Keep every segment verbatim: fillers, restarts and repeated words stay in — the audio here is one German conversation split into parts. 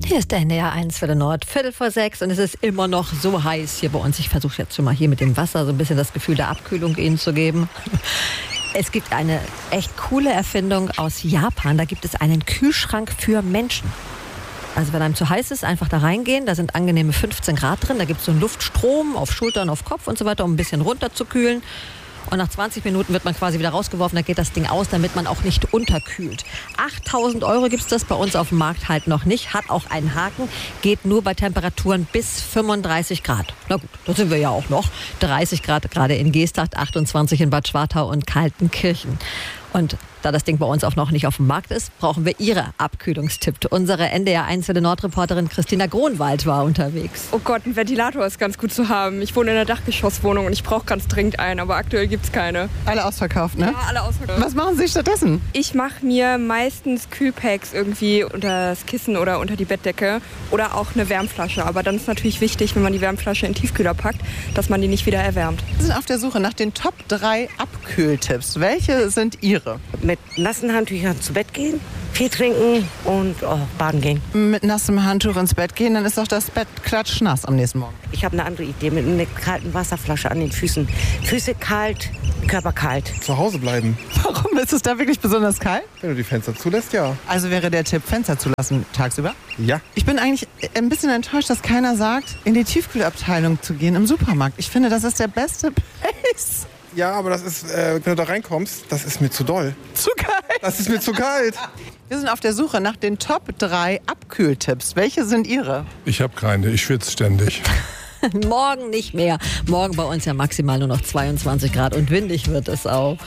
Hier ist der N D R eins Welle Nord, Viertel vor sechs und es ist immer noch so heiß hier bei uns. Ich versuche jetzt schon mal hier mit dem Wasser so ein bisschen das Gefühl der Abkühlung Ihnen zu geben. Es gibt eine echt coole Erfindung aus Japan. Da gibt es einen Kühlschrank für Menschen. Also wenn einem zu heiß ist, einfach da reingehen. Da sind angenehme fünfzehn Grad drin. Da gibt es so einen Luftstrom auf Schultern, auf Kopf und so weiter, um ein bisschen runterzukühlen. Und nach zwanzig Minuten wird man quasi wieder rausgeworfen, da geht das Ding aus, damit man auch nicht unterkühlt. achttausend Euro gibt es das bei uns auf dem Markt halt noch nicht, hat auch einen Haken, geht nur bei Temperaturen bis fünfunddreißig Grad. Na gut, da sind wir ja auch noch. dreißig Grad gerade in Geesthacht, achtundzwanzig in Bad Schwartau und Kaltenkirchen. Und da das Ding bei uns auch noch nicht auf dem Markt ist, brauchen wir Ihre Abkühlungstipps. Unsere N D R eins Welle Nord-Reporterin Christina Gronwald war unterwegs. Oh Gott, ein Ventilator ist ganz gut zu haben. Ich wohne in einer Dachgeschosswohnung und ich brauche ganz dringend einen, aber aktuell gibt's keine. Alle ausverkauft, ne? Ja, alle ausverkauft. Was machen Sie stattdessen? Ich mache mir meistens Kühlpacks irgendwie unter das Kissen oder unter die Bettdecke oder auch eine Wärmflasche. Aber dann ist natürlich wichtig, wenn man die Wärmflasche in den Tiefkühler packt, dass man die nicht wieder erwärmt. Wir sind auf der Suche nach den Top drei Abkühltipps. Welche sind Ihre? Mit nassen Handtüchern zu Bett gehen, Tee trinken und oh, baden gehen. Mit nassem Handtuch ins Bett gehen, dann ist doch das Bett klatschnass am nächsten Morgen. Ich habe eine andere Idee mit einer kalten Wasserflasche an den Füßen. Füße kalt, Körper kalt. Zu Hause bleiben. Warum ist es da wirklich besonders kalt? Wenn du die Fenster zulässt, ja. Also wäre der Tipp, Fenster zulassen tagsüber? Ja. Ich bin eigentlich ein bisschen enttäuscht, dass keiner sagt, in die Tiefkühlabteilung zu gehen im Supermarkt. Ich finde, das ist der beste Place. Ja, aber das ist, äh, wenn du da reinkommst, das ist mir zu doll. Zu kalt. Das ist mir zu kalt. Wir sind auf der Suche nach den Top drei Abkühltipps. Welche sind Ihre? Ich habe keine, ich schwitze ständig. Morgen nicht mehr. Morgen bei uns ja maximal nur noch zweiundzwanzig Grad und windig wird es auch.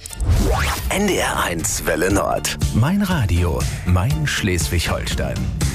N D R eins Welle Nord. Mein Radio, mein Schleswig-Holstein.